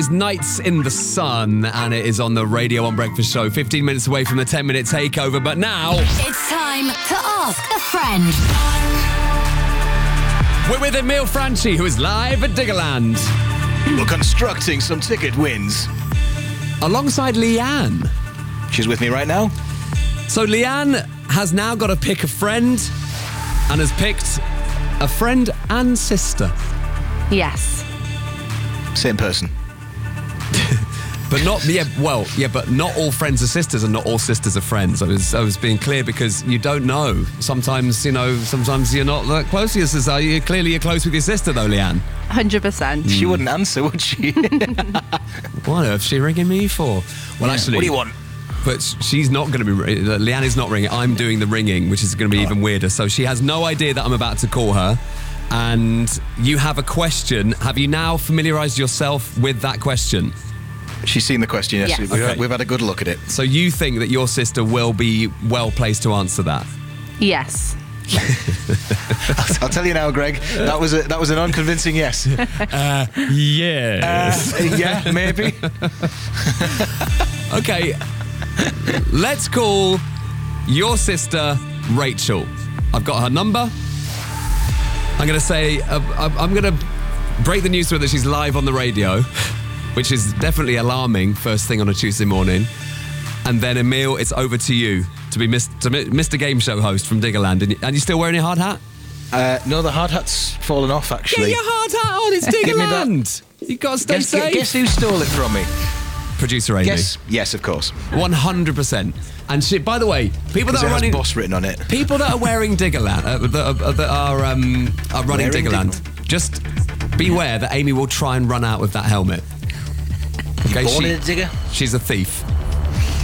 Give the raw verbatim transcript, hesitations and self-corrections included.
It's Nights in the Sun, and it is on the Radio one Breakfast Show. fifteen minutes away from the ten minute takeover, but now it's time to ask a friend. We're with Emil Franchi, who is live at Diggerland. We're constructing some ticket wins. Alongside Leanne. She's with me right now. So Leanne has now got to pick a friend and has picked a friend and sister. Yes. Same person. But not, yeah, well, yeah, but not all friends are sisters and not all sisters are friends. I was, I was being clear because you don't know. Sometimes, you know, sometimes you're not that close to your sister. You, clearly you're close with your sister though, Leanne. one hundred percent. She wouldn't answer, would she? What on earth is she ringing me for? Well, yeah, actually... What do you want? But she's not going to be... Leanne is not ringing. I'm doing the ringing, which is going to be even weirder. So she has no idea that I'm about to call her. And you have a question. Have you now familiarised yourself with that question? She's seen the question, yes. Yes. We've, Okay. we've had a good look at it. So you think that your sister will be well placed to answer that? Yes. I'll, I'll tell you now, Greg. That was a, that was an unconvincing yes. Uh, yes. Uh, yeah, maybe. Okay. Let's call your sister Rachel. I've got her number. I'm going to say, uh, I'm going to break the news to her that she's live on the radio, which is definitely alarming first thing on a Tuesday morning. And then, Emil, it's over to you to be Mister Mister Game Show host from Diggerland. And, you, and you still wearing your hard hat? Uh, no, the hard hat's fallen off, actually. Get your hard hat on, it's Give me that. Diggerland. You've got to stay Guess, safe. guess who stole it from me? Producer Amy. Yes, yes, of course. one hundred percent. And she, by the way, people that Because it are has running... boss written on it. People that are wearing Diggerland, uh, that are, that are, um, are running Wearing Diggerland, Diggerland. just beware that Amy will try and run out with that helmet. Okay, Born she- in a digger? she's a thief.